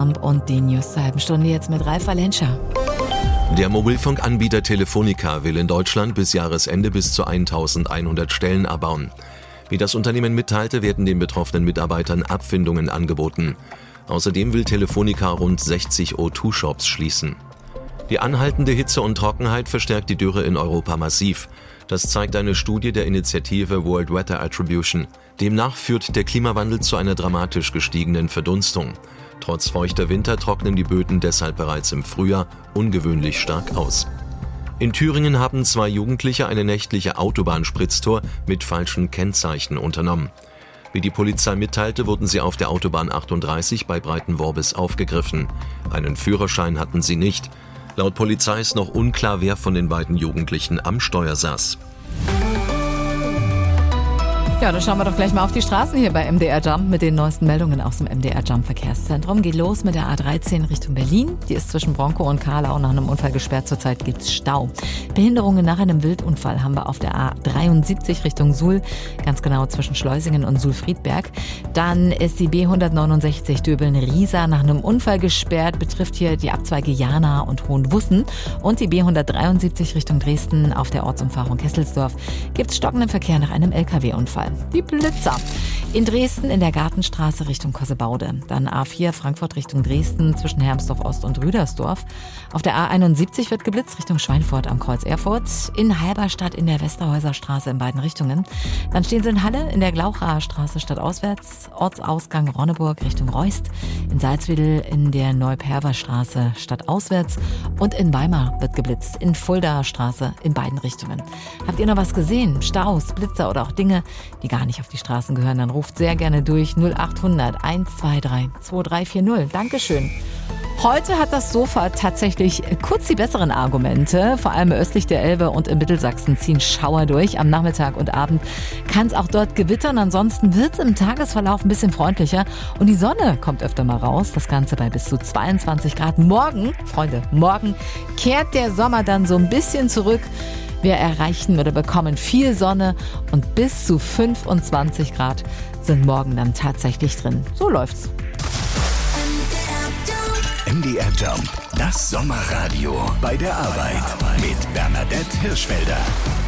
Jump und die News zur halben Stunde jetzt mit Ralf Valenscha. Der Mobilfunkanbieter Telefonica will in Deutschland bis Jahresende bis zu 1100 Stellen abbauen. Wie das Unternehmen mitteilte, werden den betroffenen Mitarbeitern Abfindungen angeboten. Außerdem will Telefonica rund 60 O2-Shops schließen. Die anhaltende Hitze und Trockenheit verstärkt die Dürre in Europa massiv. Das zeigt eine Studie der Initiative World Weather Attribution. Demnach führt der Klimawandel zu einer dramatisch gestiegenen Verdunstung. Trotz feuchter Winter trocknen die Böden deshalb bereits im Frühjahr ungewöhnlich stark aus. In Thüringen haben 2 Jugendliche eine nächtliche Autobahnspritztour mit falschen Kennzeichen unternommen. Wie die Polizei mitteilte, wurden sie auf der Autobahn 38 bei Breitenworbis aufgegriffen. Einen Führerschein hatten sie nicht. Laut Polizei ist noch unklar, wer von den beiden Jugendlichen am Steuer saß. Ja, dann schauen wir doch gleich mal auf die Straßen hier bei MDR Jump mit den neuesten Meldungen aus dem MDR Jump Verkehrszentrum. Geht los mit der A13 Richtung Berlin. Die ist zwischen Bronkow und Karlau nach einem Unfall gesperrt. Zurzeit gibt's Stau. Behinderungen nach einem Wildunfall haben wir auf der A73 Richtung Suhl, ganz genau zwischen Schleusingen und Suhl-Friedberg. Dann ist die B169 Döbeln-Riesa nach einem Unfall gesperrt, betrifft hier die Abzweige Jana und Hohenwussen. Und die B173 Richtung Dresden auf der Ortsumfahrung Kesselsdorf gibt's stockenden Verkehr nach einem LKW-Unfall. Die Blitzer. In Dresden in der Gartenstraße Richtung Kossebaude. Dann A4 Frankfurt Richtung Dresden zwischen Hermsdorf Ost und Rüdersdorf. Auf der A71 wird geblitzt Richtung Schweinfurt am Kreuz Erfurt. In Halberstadt in der Westerhäuser Straße in beiden Richtungen. Dann stehen sie in Halle in der Glauchaer Straße stadtauswärts. Ortsausgang Ronneburg Richtung Reust. In Salzwedel in der Neuperver Straße stadtauswärts. Und in Weimar wird geblitzt in Fuldaer Straße in beiden Richtungen. Habt ihr noch was gesehen? Staus, Blitzer oder auch Dinge, die gar nicht auf die Straßen gehören? Dann ruft sehr gerne durch 0800 123 2340. Dankeschön. Heute hat das Sofa tatsächlich kurz die besseren Argumente. Vor allem östlich der Elbe und in Mittelsachsen ziehen Schauer durch. Am Nachmittag und Abend kann es auch dort gewittern. Ansonsten wird es im Tagesverlauf ein bisschen freundlicher. Und die Sonne kommt öfter mal raus. Das Ganze bei bis zu 22 Grad. Morgen, Freunde, morgen kehrt der Sommer dann so ein bisschen zurück. Wir erreichen oder bekommen viel Sonne und bis zu 25 Grad sind morgen dann tatsächlich drin. So läuft's. MDR Jump, das Sommerradio bei der Arbeit mit Bernadette Hirschfelder.